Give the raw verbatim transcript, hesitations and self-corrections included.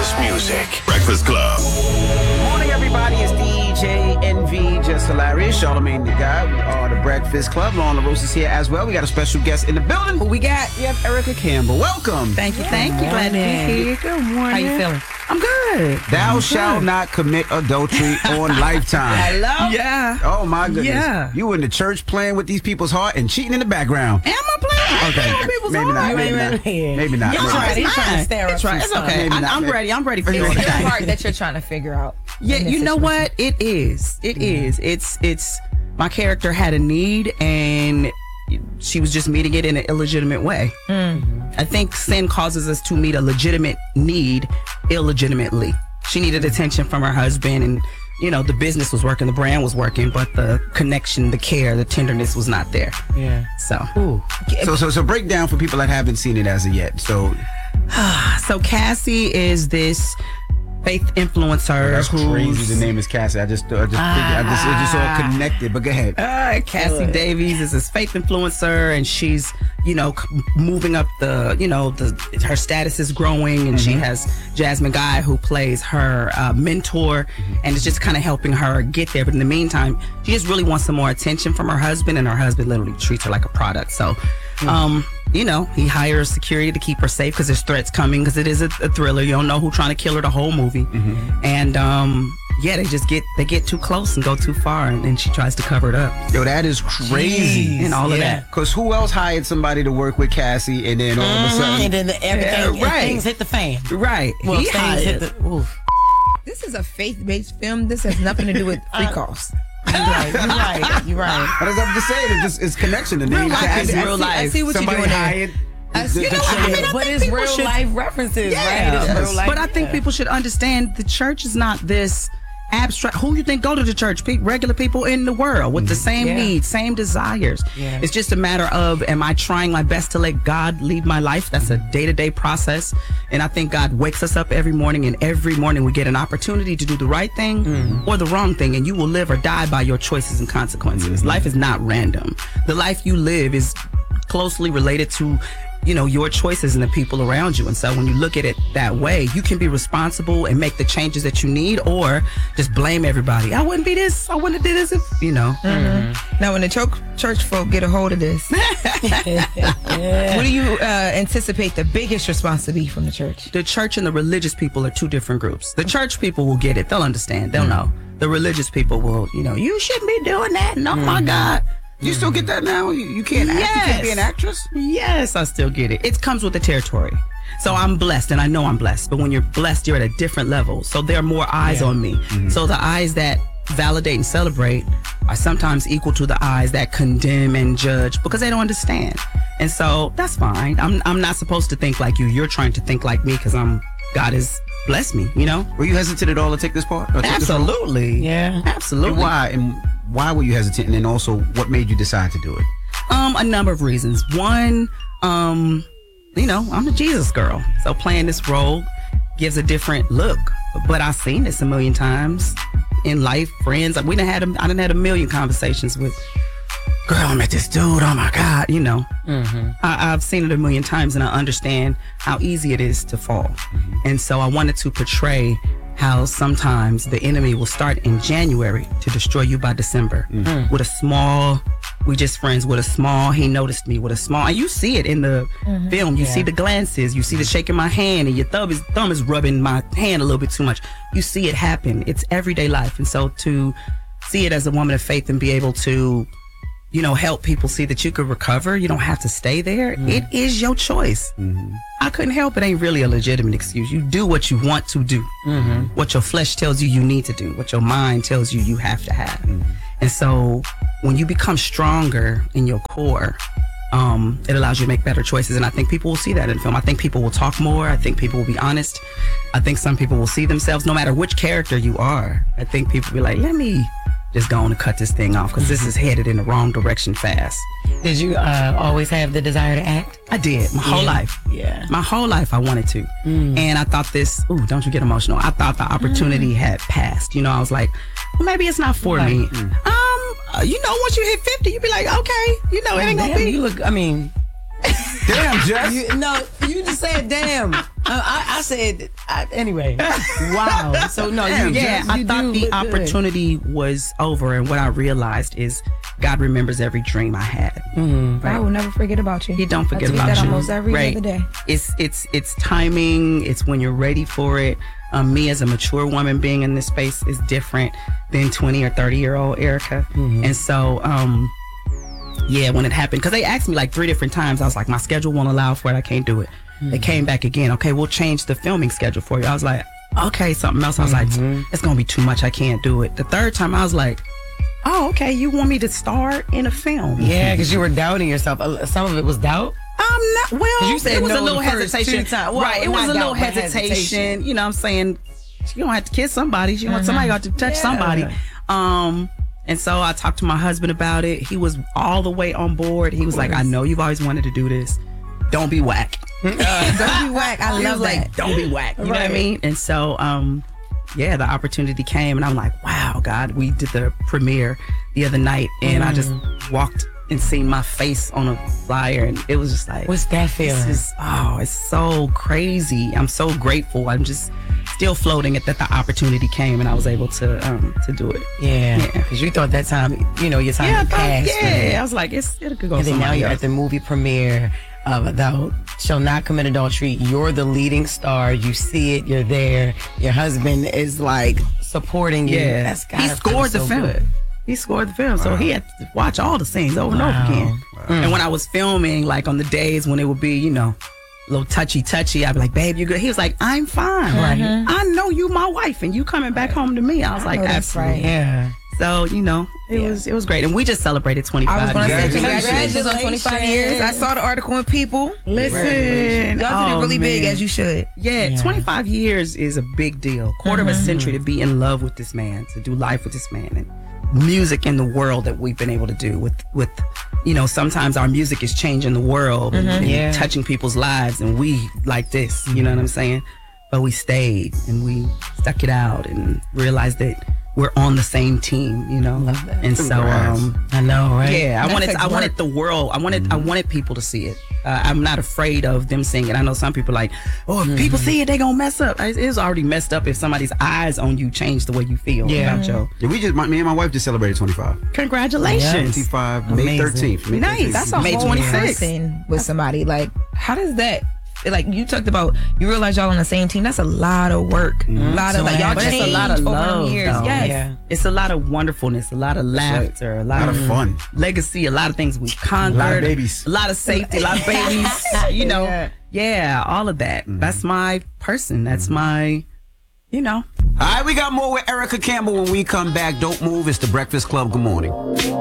best music. Breakfast Club. Morning, everybody. It's D J N V, just hilarious. Charlamagne the Guy. We are the Breakfast Club. Lauren LaRosa is here as well. We got a special guest in the building. Who we got? We have Erica Campbell. Welcome. Thank you, thank you. Glad to be here. Good morning. How you feeling? I'm good. Thou I'm shalt good. not commit adultery on Lifetime. Hello? Yeah. Oh, my goodness. Yeah. You in the church playing with these people's heart and cheating in the background. Am I playing? I Okay. play with people's Maybe heart. not. You Maybe ain't not. ready. Maybe not. Y'all Maybe right. not. He's trying to stir It's up right. some It's stuff. okay. Maybe I, not. I'm ready. I'm ready for What's this. the part that you're trying to figure out? Yeah, in this you know situation? what? It is. It is. It's it's my character had a need and she was just meeting it in an illegitimate way. I think sin causes us to meet a legitimate need illegitimately. She needed attention from her husband and you know, the business was working, the brand was working, but the connection, the care, the tenderness was not there. Yeah. So, So, so, so break down for people that haven't seen it as of yet. So, so Cassie is this faith influencer that's who's crazy. The name is Cassie. I just, I just, figured, I just, it just all connected. But go ahead. Uh, Cassie Good. Davies is this faith influencer, and she's, you know, c- moving up the, you know, the her status is growing, and she has Jasmine Guy who plays her uh, mentor, and is just kind of helping her get there. But in the meantime, she just really wants some more attention from her husband, and her husband literally treats her like a product. So, um, you know, he hires security to keep her safe because there's threats coming because it is a, a thriller. You don't know who's trying to kill her the whole movie, and um. Yeah, they just get they get too close and go too far, and then she tries to cover it up Yo, that is crazy. and all of Yeah. that. Because who else hired somebody to work with Cassie and then all of a sudden. And then the, everything, Yeah, right. things hit the fan. Right. Well, he things hired. hit the. Oof. This is a faith-based film. This has nothing to do with free calls. You're right. You're right. You're right. But as I'm just saying, it just it's connection. The name life Cassie. is I real see- life. I see what Somebody you're doing there. hired. I- the- you the know what? I church. mean, I But think it's people real should- life references, Yeah. right? It's real life. But I think people should understand the church is not this abstract. Who you think go to the church? Pe- regular people in the world with the same Yeah. needs, same desires. Yeah. It's just a matter of, am I trying my best to let God lead my life? That's a day-to-day process. And I think God wakes us up every morning, and every morning we get an opportunity to do the right thing or the wrong thing. And you will live or die by your choices and consequences. Life is not random. The life you live is closely related to, you know, your choices and the people around you. And so when you look at it that way, you can be responsible and make the changes that you need, or just blame everybody. I wouldn't be this. I wouldn't have did this if, you know. Now, when the church church folk get a hold of this, what do you uh, anticipate the biggest response to be from the church? The church and the religious people are two different groups. The church people will get it. They'll understand. They'll know. The religious people will, you know, you shouldn't be doing that. And oh my God. You still get that now? You, you can't act. You can't be an actress? Yes, I still get it. It comes with the territory. So I'm blessed, and I know I'm blessed. But when you're blessed, you're at a different level. So there are more eyes on me. So the eyes that validate and celebrate are sometimes equal to the eyes that condemn and judge because they don't understand. And so that's fine. I'm I'm not supposed to think like you. You're trying to think like me because I'm God has blessed me. You know. Were you hesitant at all to take this part? Or take this role? Absolutely. Yeah. Absolutely. And why? And why were you hesitant? And then also, what made you decide to do it? Um, a number of reasons. One, um, you know, I'm a Jesus girl, so playing this role gives a different look. But I've seen this a million times in life, friends. We done had a, I done had a million conversations with, girl, I met this dude. Oh my God, you know. I, I've seen it a million times, and I understand how easy it is to fall. And so I wanted to portray how sometimes the enemy will start in January to destroy you by December with a small, we just friends with a small, he noticed me with a small, and you see it in the film. You see the glances, you see the shaking my hand, and your thumb is, thumb is rubbing my hand a little bit too much. You see it happen. It's everyday life. And so to see it as a woman of faith and be able to, you know, help people see that you could recover. You don't have to stay there. It is your choice. I couldn't help it. Ain't really a legitimate excuse. You do what you want to do. What your flesh tells you you need to do. What your mind tells you you have to have. And so when you become stronger in your core, um, it allows you to make better choices. And I think people will see that in film. I think people will talk more. I think people will be honest. I think some people will see themselves no matter which character you are. I think people will be like, let me just go on and cut this thing off because this is headed in the wrong direction fast. Did you uh, always have the desire to act? I did my whole Yeah. life. Yeah. My whole life I wanted to. And I thought this, ooh, don't you get emotional. I thought the opportunity had passed. You know, I was like, well, maybe it's not for me. Um, uh, you know, once you hit fifty, you be like, okay, you know, it ain't gonna Damn, be. you look, I mean, Damn, Jess. you, no, you just said damn. I, I said I, anyway. Wow. So no, you, yeah, you, I you thought do the look good. opportunity was over, and what I realized is God remembers every dream I had. I will never forget about you. He don't forget I do about that you. almost every Right. other day. It's it's it's timing. It's when you're ready for it. Um, me as a mature woman being in this space is different than twenty or thirty year old Erica. And so, um, yeah, when it happened, because they asked me like three different times, I was like, my schedule won't allow for it. I can't do it. They came back again. Okay, we'll change the filming schedule for you. I was like, okay, something else. I was like, it's gonna be too much. I can't do it. The third time, I was like, oh, okay, you want me to star in a film? Yeah, because you were doubting yourself. Uh, Some of it was doubt. I'm not. Well, You said it was no a little the first hesitation. two times. Well, right, it was not a little doubt, but hesitation. hesitation. You know, what I'm saying she don't have to kiss somebody. She wants somebody got to touch somebody. Um, and so I talked to my husband about it. He was all the way on board. He was like, "I know you've always wanted to do this. Don't be whack. Don't be whack. I He love was that. like, don't be whack. You know what I mean?" And so, um, yeah, the opportunity came, and I'm like, wow, God, we did the premiere the other night, and I just walked and seen my face on a flyer, and it was just like, What's that feeling? this is, oh, it's so crazy. I'm so grateful. I'm just still floating at that the opportunity came, and I was able to um to do it. Yeah, Yeah. because you thought that time, you know, your time Yeah, I had thought, passed. yeah. I was like, it's it could go And then now somebody you're else. at the movie premiere of Thou Shall Not Commit Adultery. You're the leading star. You see it. You're there. Your husband is like supporting you. Yeah, That's gotta he feel scored the so film. good. He scored the film, so he had to watch all the scenes over Wow. and over again. And when I was filming, like on the days when it would be, you know, a little touchy touchy, I'd be like, "Babe, you good?" He was like, "I'm fine. Right. I know you, my wife, and you coming back home to me." I was like, know that's "Absolutely." right. Yeah. So you know, it Yeah. was it was great, and we just celebrated I was twenty-five going to say years. congratulations on twenty-five years. I saw the article in People. Listen, Y'all did it oh, really big, man. as you should. Yeah, Yeah. twenty-five years is a big deal. Quarter of a century to be in love with this man, to do life with this man, and music in the world that we've been able to do with, with you know, sometimes our music is changing the world and, and Yeah. touching people's lives, and we like this, you know what I'm saying? But we stayed and we stuck it out and realized that we're on the same team, you know? Love that. And so, Congrats. um, I know, right? yeah, I That wanted, takes I wanted work. the world. I wanted, I wanted people to see it. Uh, I'm not afraid of them seeing it. I know some people are like, oh, if people see it, they gonna mess up. It- It's already messed up if somebody's eyes on you change the way you feel Yeah. about Joe. Yeah, we just, my, me and my wife just celebrated twenty-five. Congratulations. twenty-five, May Amazing. thirteenth. May Nice. thirteenth. That's a May whole twenty-sixth. person with somebody. Like, how does that? Like, you talked about, you realize y'all on the same team. That's a lot of work. A lot of So like y'all But it's changed a lot of over love, them years. though. Yes. Yeah. It's a lot of wonderfulness, a lot of laughter, a A lot lot of of fun. legacy, a lot of things we've conquered, A lot of babies. a lot of safety, a lot of babies. You know, Yeah. yeah, all of that. That's my person. That's my, you know. All right, we got more with Erica Campbell when we come back. Don't move. It's the Breakfast Club. Good morning.